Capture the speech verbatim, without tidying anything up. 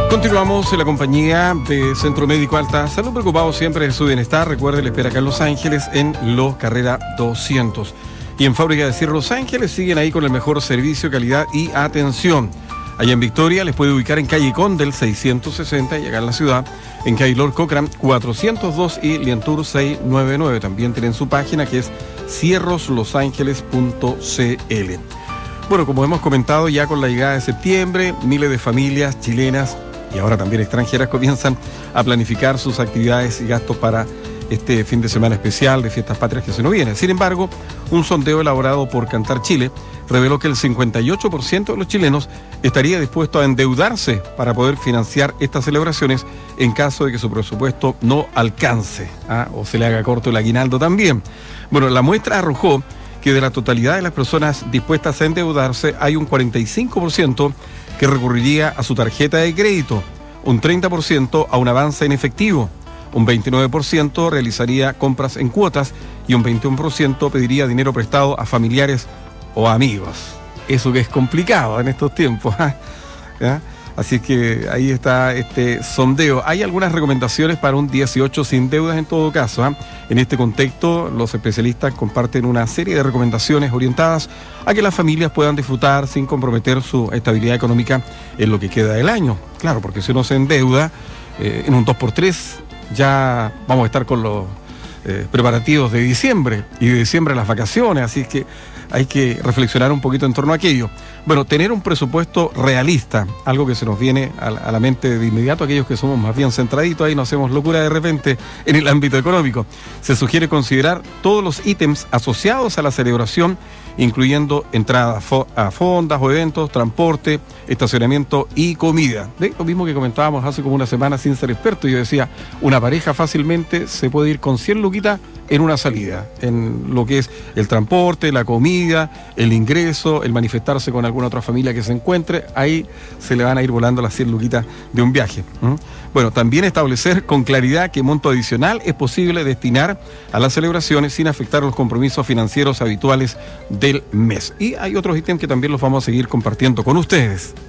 Continuamos en la compañía de Centro Médico Alta Salud, preocupados siempre de su bienestar. Recuerde, le espera acá en Los Ángeles en Los Carrera doscientos. Y en Fábrica de Cierre Los Ángeles siguen ahí con el mejor servicio, calidad y atención. Allá en Victoria les puede ubicar en calle Condel seiscientos sesenta y acá en la ciudad, en calle Lord Cochrane cuatrocientos dos y Lientour seiscientos noventa y nueve. También tienen su página que es cierros los ángeles punto c l. Bueno, como hemos comentado, ya con la llegada de septiembre, miles de familias chilenas y ahora también extranjeras comienzan a planificar sus actividades y gastos para este fin de semana especial de Fiestas Patrias que se nos viene. Sin embargo, un sondeo elaborado por Cantar Chile reveló que el cincuenta y ocho por ciento de los chilenos estaría dispuesto a endeudarse para poder financiar estas celebraciones en caso de que su presupuesto no alcance, ¿ah? o se le haga corto el aguinaldo también. Bueno, la muestra arrojó que de la totalidad de las personas dispuestas a endeudarse hay un cuarenta y cinco por ciento que recurriría a su tarjeta de crédito, un treinta por ciento a un avance en efectivo, un veintinueve por ciento realizaría compras en cuotas y un veintiuno por ciento pediría dinero prestado a familiares o amigos. Eso que es complicado en estos tiempos, ¿ya? Así que ahí está este sondeo. Hay algunas recomendaciones para un dieciocho sin deudas en todo caso, ¿eh? En este contexto, los especialistas comparten una serie de recomendaciones orientadas a que las familias puedan disfrutar sin comprometer su estabilidad económica en lo que queda del año. Claro, porque si uno se endeuda eh, en un dos por tres, ya vamos a estar con los eh, preparativos de diciembre y de diciembre las vacaciones, así que hay que reflexionar un poquito en torno a aquello. Bueno, tener un presupuesto realista, algo que se nos viene a la, a la mente de inmediato, aquellos que somos más bien centraditos, ahí no hacemos locura de repente en el ámbito económico. Se sugiere considerar todos los ítems asociados a la celebración, incluyendo entradas a fondas o eventos, transporte, estacionamiento y comida. ¿Ve? Lo mismo que comentábamos hace como una semana sin ser experto. Yo decía, una pareja fácilmente se puede ir con cien luquitas en una salida, en lo que es el transporte, la comida, el ingreso, el manifestarse con alguna otra familia que se encuentre, ahí se le van a ir volando las cien luquitas de un viaje. ¿Mm? Bueno, también establecer con claridad qué monto adicional es posible destinar a las celebraciones sin afectar los compromisos financieros habituales del mes. Y hay otros ítems que también los vamos a seguir compartiendo con ustedes.